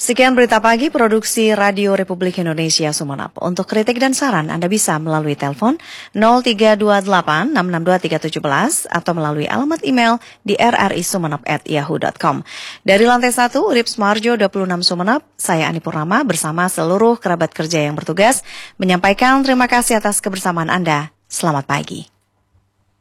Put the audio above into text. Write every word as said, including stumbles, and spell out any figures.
Sekian berita pagi produksi Radio Republik Indonesia Sumeneb. Untuk kritik dan saran Anda bisa melalui telepon nol tiga dua delapan enam enam dua tiga satu tujuh atau melalui alamat email di r r i sumeneb at yahoo dot com. Dari lantai satu, U R I P Sumarjo dua puluh enam Sumeneb, saya Ani Purnama bersama seluruh kerabat kerja yang bertugas menyampaikan terima kasih atas kebersamaan Anda. Selamat pagi.